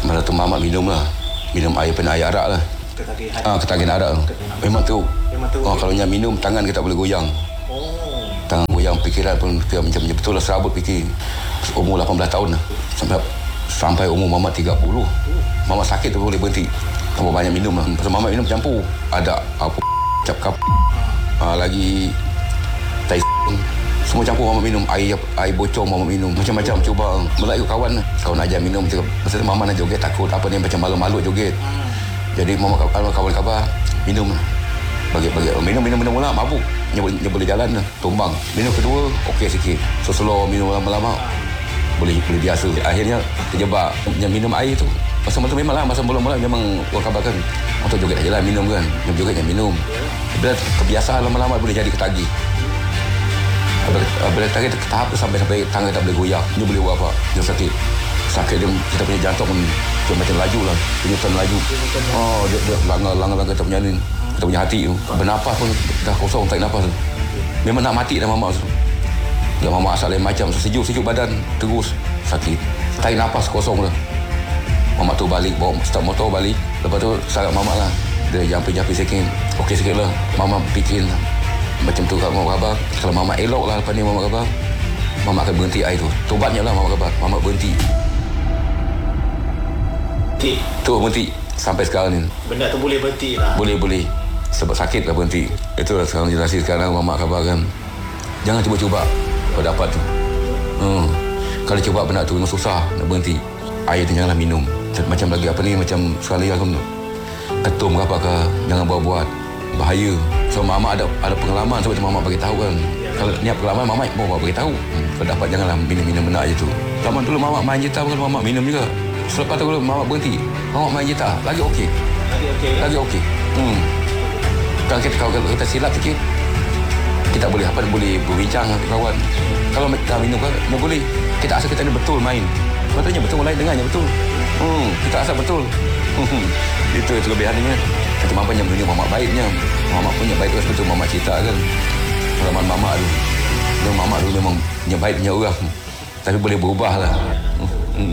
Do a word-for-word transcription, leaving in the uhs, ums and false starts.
Malam tu mamak minum lah. Minum air pernah air arak lah. Ketagihan. Ah, ketagihan arak. Memang teruk. Memang teruk. Oh, kalau yang minum tangan kita tak boleh goyang. Oh. Tangan goyang, fikiran pun fikir macam betul lah serabut fikir. Umur lapan belas tahun lah. Sampai sampai umur mamak tiga puluh. Mamak sakit tu boleh berhenti. Tambah banyak minum lah. Pasal mamak minum campur. Ada apa cap kap. Ah, lagi tai semua campur mamak minum. Air air bocor mamak minum. Macam-macam cuba melayu kawan lah. Kawan ajar minum. Pasal tu mamak nak joget takut. Apa ni macam malu-malu joget. Jadi mamak kawan khabar minum lah. Bagi-bagi minum minum minum mula mabuk. Dia boleh, dia boleh jalan lah. Tumbang. Minum kedua okey sikit. So slow minum lama-lama boleh boleh biasa. Akhirnya terjebak. Yang minum air tu masa tu memanglah masa mula-mula memang orang khabarkan untuk joget aja lah minum kan. Yang joget yang minum. Bila kebiasaan lama-lama boleh jadi ketagih. Bila ketagih tahap tu sampai sampai tangan tak boleh goyang. Dia boleh buat apa? Dia sakit. Sakit dia kita punya jantung pun dia macam laju lah. Penyutan laju. Oh dia dia langgar-langgar kita punya ni. Kita punya hati tu. Bernafas pun dah kosong tak nafas tu. Memang nak mati dah mamak tu. Dia mamak asal lain macam sejuk-sejuk badan terus sakit. Tak nafas kosong dah. Mamak tu balik bawa start motor balik. Lepas tu sarat mamak lah. Dia jampi-jampi sikit. Okey sikit lah. Mamak fikir macam tu kat mamak khabar. Kalau mamak elok lah lepas ni mamak khabar. Mamak akan berhenti air tu. Tobatnya lah mamak khabar. Mamak berhenti. Berhenti. Tu berhenti. Sampai sekarang ni. Benda tu boleh berhenti lah. Boleh, boleh. Sebab sakit lah berhenti. Itulah sekarang generasi sekarang mamak khabar kan. Jangan cuba-cuba pendapat tu. Hmm. Kalau cuba benda tu memang susah nak berhenti. Air tu janganlah minum. Macam lagi apa ni, macam sekali aku ketum ke apa ke, jangan buat-buat. Bahaya. So mamak ada ada pengalaman sebab tu mamak bagi tahu kan. Kalau ni pengalaman mamak mau bagi tahu. Hmm. Pendapat janganlah minum-minum benda je tu. Zaman dulu mamak main gitar bukan mamak minum juga. Selepas tu kalau mamak berhenti, mamak main gitar lagi okey. Lagi okey. Lagi okey. Hmm. Kalau kita kalau kita silap sikit, kita boleh apa boleh berbincang dengan kawan. Kalau kita minum kan, dia boleh. Kita rasa kita ni betul main. Patutnya betul lain dengannya betul. Hmm, kita rasa betul. Itu itu kelebihannya. Kita mampu yang menunjuk mamak baiknya. Mamak punya baik terus betul mamak cerita kan. Pengalaman mamak tu. Dia mamak tu memang yang baik punya orang. Tapi boleh berubah lah.